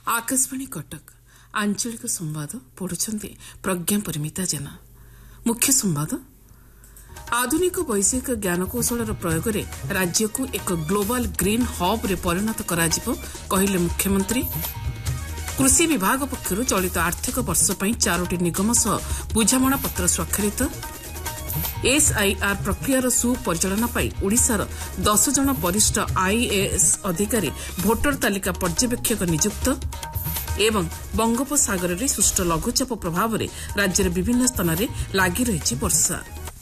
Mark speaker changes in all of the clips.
Speaker 1: आकाशवाणी कटक आंचलिक संवाद पढ़ुछंती प्रज्ञा परिमिता जेना। मुख्य संवाद आधुनिक वैषयिक ज्ञानकौशल प्रयोग में राज्य को एक ग्लोबल ग्रीन हब रे परिणत कराजिबो कहिले मुख्यमंत्री। कृषि विभाग पक्षरु चलित आर्थिक वर्ष पई 4टी निगम सह बुझामणा पत्र स्वाक्षरित। एसआईआर प्रक्रियार सुपरिचालना पाई ओडिशार 10 जन वरिष्ठ आईएएस अधिकारी भोटर तालिका पर्यवेक्षक नियुक्त एवं बंगोपसागर में सृष्ट लघुचाप प्रभाव में राज्यर विभिन्न स्थान में लगी रही वर्षा।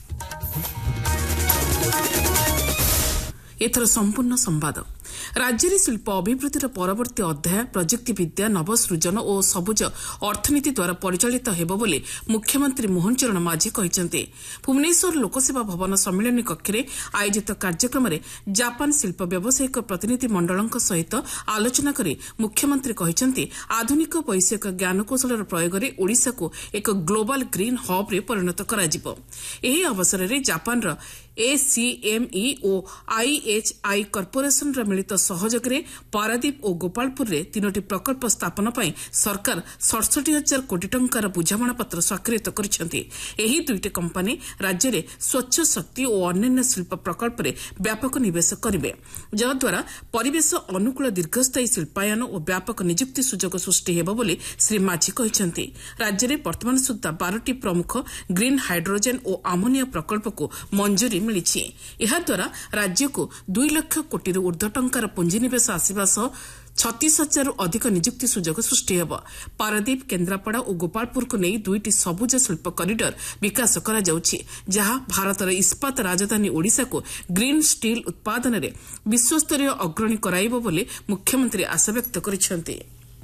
Speaker 1: एथर संपूर्ण संवाद राज्य में शिल्प अभिवृद्धिर परवर्ती अध्याय प्रजुक्ति विद्या नवसृजन और सबुज अर्थनीति द्वारा परिचालित हेबो बोली मुख्यमंत्री मोहन चरण माझी कहते। भुवनेश्वर लोकसेवा भवन सम्मिलनी कक्ष में आयोजित कार्यक्रम में जापान शिल्प व्यावसायिक प्रतिनिधि मंडल सहित आलोचना करी मुख्यमंत्री कहते आधुनिक वैषयिक ज्ञानकौशल प्रयोग में ओडिशा को एक ग्लोबल ग्रीन हब रे परिणत कराजिबो। एही अवसर में जापान एसीएमई और आईएचआई कॉर्पोरेशन मिलित सहयोग में पारादीप और गोपालपुर में 3टी प्रकल्प स्थापन पर सरकार 67,000 कोटी टंकार बुझामणा पत्र स्वाक्षरित करिसेंति। एही 2टी कंपनी राज्य में स्वच्छ शक्ति और अन्य शिल्प प्रकल्प में व्यापक निवेश करिवे, जद्वारा परिवेश अनुकूल दीर्घस्थायी शिल्पायन और व्यापक नियुक्ति सुजोग सृष्टि हेबो बोली श्री माझी कहते। राज्य में वर्तमान सुद्धा 12टी प्रमुख ग्रीन हाइड्रोजेन और आमोनिया प्रकल्प को मंजूरी मिली। यह द्वारा राज्य को 2 लाख कोटी ऊर्ध्व टंकार पुंजीनिवेश आसवा सह 36,000 अधिक नियुक्ति सुजोग सृष्टि हेब। पारादीप केन्द्रापड़ा और गोपालपुर को नहीं 2टी सबुज शिल्प करिडर विकास करा जाउछि, जहां भारतर इस्पात राजधानी ओडिशा को ग्रीन स्टील उत्पादन में विश्वस्तरीय अग्रणी कराइबो बोली मुख्यमंत्री आशा व्यक्त करिसेंति।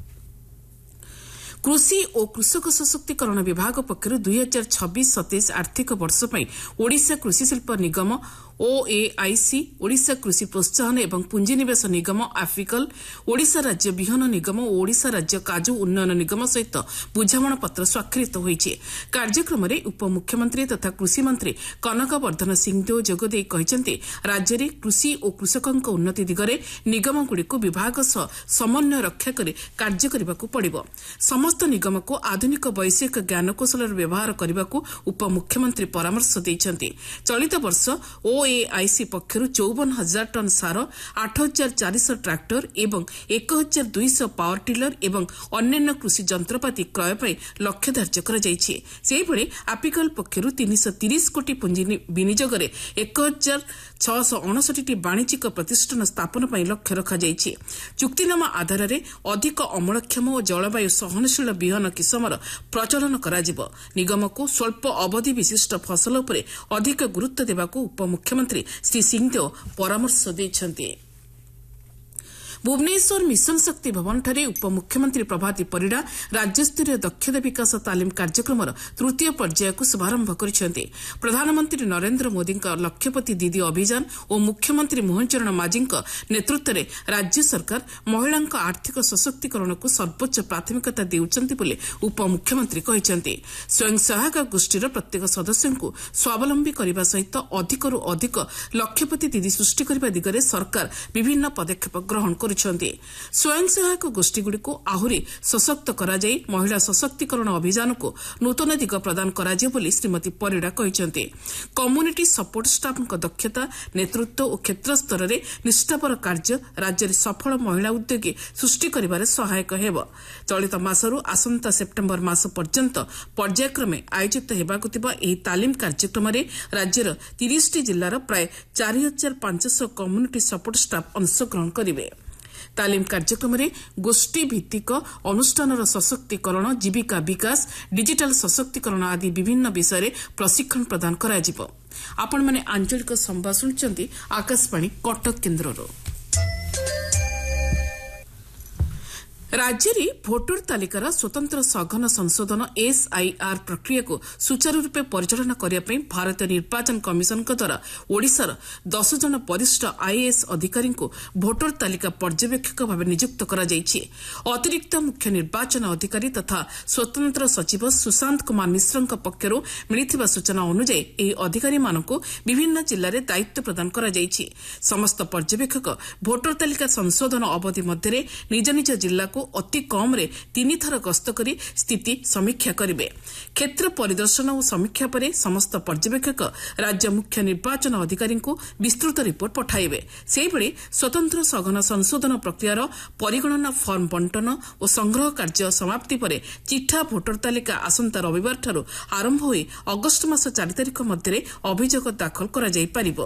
Speaker 1: कृषि और कृषक सशक्तिकरण विभाग पक्षर 2026-27 आर्थिक वर्ष पर ओडिशा कृषि शिल्प निगम ओएआईसी, ओडिशा कृषि प्रोत्साहन एवं पुंजीनिवेश निगम आफिकल, ओडिशा राज्य बिहन निगम और ओडिशा राज्य काजू उन्नयन निगम सहित बुझामणा पत्र स्वाक्षरित होइछि। कार्यक्रम में उपमुख्यमंत्री तथा कृषि मंत्री कनकवर्धन सिंहदेव जोगदेई कहते राज्य में कृषि और कृषकों उन्नति दिगरे निगमगुड़िक विभाग सह समन्वय रक्षा कर कार्य करने पड़िबो। समस्त निगम को आधुनिक वैषयिक ज्ञानकौशल व्यवहार करने को उपमुख्यमंत्री परामर्श देइछन्ति। चलित वर्ष ओएआईसी पक्षर 54,000 टन सार, 8,400 ट्रैक्टर एवं 1,200 पावर टिलर एवं अन्य कृषि जंत्रपाति क्रय पर लक्ष्य धार्य कर जाइछि। सेहिभଳି आपिकल पक्षर 330 कोटी पुंजी विनियोग में 1,659 वाणिज्यिक प्रतिष्ठान स्थापन पर लक्ष्य रखा जाइछि। चुक्तिनामा आधार में अधिक अमलक्षम और जलवायु सहनशील बिहन किसमर प्रचलन कराजिबो। निगम को स्वल्प अवधि विशिष्ट फसल उपरे अधिक गुरुत्व देबाकू उपमुख्यमंत्री श्री सिंहदेव परामर्श देइछन्ति। भुवनेश्वर मिशन शक्ति भवन ठारे उपमुख्यमंत्री प्रभाती परिडा राज्यस्तरीय दक्षता विकास तालीम कार्यक्रम 3य पर्याय को शुभारंभ करिसेंति। प्रधानमंत्री नरेंद्र मोदी लक्ष्यपति दीदी अभियान और मुख्यमंत्री मोहन चरण माझी नेतृत्व में राज्य सरकार महिला आर्थिक सशक्तिकरण को सर्वोच्च प्राथमिकता देउछन्ति बोली उपमुख्यमंत्री कहते। स्वयं सहायक गोष्ठीर प्रत्येक सदस्य को स्वावलंबी करने सहित अधिकरू अधिक लक्ष्यपति दीदी सृष्टि करने दिगरे सरकार विभिन्न पदक्षेप ग्रहण स्वयं सहायक गोष्ठीगुड़िक आहुरी सशक्त कराई महिला सशक्तिकरण अभियान को नूतन दिग प्रदान कराजियो बोली श्रीमती परिडा कहते। कम्युनिटी सपोर्ट स्टाफ दक्षता नेतृत्व और क्षेत्र स्तर में निष्ठापर कार्य राज्य में सफल महिला उद्योगी सृष्टि करिबारे सहायक हेब। चलित मासरू आसंता सेप्टेम्बर मास पर्यंत पर्यायक्रमे आयोजित हेबाकु थिबा एही तालीम कार्यक्रम में राज्यर 30टी जिल्लार प्राय 4,500 कम्युनिटी सपोर्ट स्टाफ अंशग्रहण करिवे। तालीम कार्यक्रम में गोष्ठी भित्तिक अनुष्ठान सशक्तिकरण, जीविका विकास, डिजिटल सशक्तिकरण आदि विभिन्न विषय में प्रशिक्षण प्रदान कराजिबो। आपण माने आंचलिक संवाद सुनचंती आकाशवाणी कटक केन्द्ररो। राज्य में भोटर तालिकार स्वतंत्र सघन संशोधन एसआईआर प्रक्रिया को सुचारू रूपे परिचालन करने भारतीय निर्वाचन कमिशन द्वारा ओडिशार 10 जन वरिष्ठ आईएएस अधिकारी को भोटर तालिका पर्यवेक्षक भाव नियुक्त करा जाइछि। अतिरिक्त मुख्य निर्वाचन अधिकारी तथा स्वतंत्र सचिव सुशांत कुमार मिश्र पक्षर मिलिथिबा सूचना अनुसार ଏହି अधिकारीମାନଙ୍କୁ विभिन्न जिल्लाରେ दायित्व प्रदान करा जाइछि। समस्त पर्यवेक्षक भोटर तालिका संशोधन अवधि मध्य निज निज जिल्ला को ଜିଲ୍ଲାକୁ ଅତି କମ୍ରେ 3 ଥର ଗସ୍ତ କରି ସ୍ଥିତି ସମୀକ୍ଷା କରିବେ। କ୍ଷେତ୍ର ପରିଦର୍ଶନ ଓ ସମୀକ୍ଷା ପରେ ସମସ୍ତ ପର୍ଯ୍ୟବେକ୍ଷକ ରାଜ୍ୟ ମୁଖ୍ୟ ନିର୍ବାଚନ ଅଧିକାରୀଙ୍କୁ ବିସ୍ତୃତ ରିପୋର୍ଟ ପଠାଇବେ। ସେହିଭଳି ସ୍ୱତନ୍ତ୍ର ସଘନ ସଂଶୋଧନ ପ୍ରକ୍ରିୟାର ପରିଗଣନା ଫର୍ମ ବଣ୍ଟନ ଓ ସଂଗ୍ରହ କାର୍ଯ୍ୟ ସମାପ୍ତି ପରେ ଚିଠା ଭୋଟର ତାଲିକା ଆସନ୍ତା ରବିବାରଠାରୁ ଆରମ୍ଭ ହୋଇ ଅଗଷ୍ଟ ମାସ 4 ତାରିଖ ମଧ୍ୟରେ ଅଭିଯୋଗ ଦାଖଲ କରାଯାଇପାରିବ।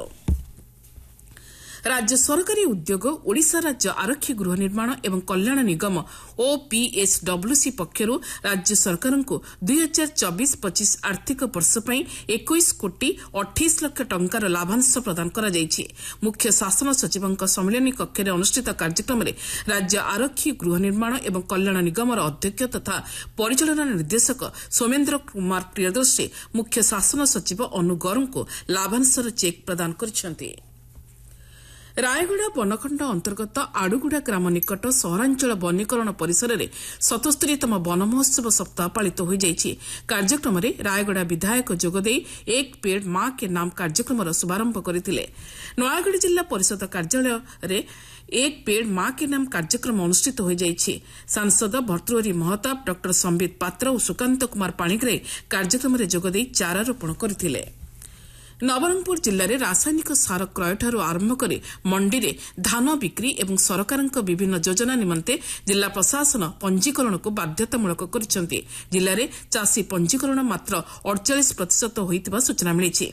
Speaker 1: ରାଜ୍ୟ ସରକାରୀ ଉଦ୍ୟୋଗ ଓଡ଼ିଶା ରାଜ୍ୟ ଆରକ୍ଷୀ ଗୃହ ନିର୍ମାଣ ଏବଂ କଲ୍ୟାଣ ନିଗମ OPSWC ପକ୍ଷରୁ ରାଜ୍ୟ ସରକାରଙ୍କୁ 2024-25 ଆର୍ଥିକ ବର୍ଷ ପାଇଁ 21 କୋଟି 28 ଲକ୍ଷ ଟଙ୍କାର ଲାଭାଂଶ ପ୍ରଦାନ କରାଯାଇଛି। ମୁଖ୍ୟ ଶାସନ ସଚିବଙ୍କ ସମ୍ମିଳନୀ କକ୍ଷରେ ଅନୁଷ୍ଠିତ କାର୍ଯ୍ୟକ୍ରମରେ ରାଜ୍ୟ ଆରକ୍ଷୀ ଗୃହ ନିର୍ମାଣ ଏବଂ କଲ୍ୟାଣ ନିଗମର ଅଧ୍ୟକ୍ଷ ତଥା ପରିଚାଳନା ନିର୍ଦ୍ଦେଶକ ସୌମେନ୍ଦ୍ର କୁମାର ପ୍ରିୟଦର୍ଶୀ ମୁଖ୍ୟ ଶାସନ ସଚିବ ଅନୁ ଗୌରଙ୍କୁ ଲାଭାଂଶର ଚେକ୍ ପ୍ରଦାନ କରିଛନ୍ତି। ରାୟଗଡ଼ା ବନଖଣ୍ଡ ଅନ୍ତର୍ଗତ ଆଡୁଗୁଡ଼ା ଗ୍ରାମ ନିକଟ ସହରାଞ୍ଚଳ ବନୀକରଣ ପରିସରରେ 77ତମ ବନ ମହୋତ୍ସବ ସପ୍ତାହ ପାଳିତ ହୋଇଯାଇଛି। କାର୍ଯ୍ୟକ୍ରମରେ ରାୟଗଡ଼ା ବିଧାୟକ ଯୋଗଦେଇ ଏକ ପେଡ୍ ମା କେ ନାମ କାର୍ଯ୍ୟକ୍ରମର ଶୁଭାରମ୍ଭ କରିଥିଲେ। ନୟାଗଡ଼ ଜିଲ୍ଲା ପରିଷଦ କାର୍ଯ୍ୟାଳୟରେ ଏକ ପେଡ୍ ମା କେ ନାମ କାର୍ଯ୍ୟକ୍ରମ ଅନୁଷ୍ଠିତ ହୋଇଯାଇଛି। ସାଂସଦ ଭର୍ତ୍ତୃହରି ମହତାବ, ଡ ସମ୍ବିତ ପାତ୍ର ଓ ସୁକାନ୍ତ କୁମାର ପାଣିଗ୍ରାହୀ କାର୍ଯ୍ୟକ୍ରମରେ ଯୋଗଦେଇ ଚାରା ରୋପଣ କରିଥିଲେ। ନବରଙ୍ଗପୁର ଜିଲ୍ଲାରେ ରାସାୟନିକ ସାର କ୍ରୟଠାରୁ ଆରମ୍ଭ କରି ମଣ୍ଡିରେ ଧାନ ବିକ୍ରି ଏବଂ ସରକାରଙ୍କ ବିଭିନ୍ନ ଯୋଜନା ନିମନ୍ତେ ଜିଲ୍ଲା ପ୍ରଶାସନ ପଞ୍ଜୀକରଣକୁ ବାଧ୍ୟତାମୂଳକ କରିଛନ୍ତି। ଜିଲ୍ଲାରେ ଚାଷୀ ପଞ୍ଜୀକରଣ ମାତ୍ର 48% ହୋଇଥିବା ସୂଚନା ମିଳିଛି।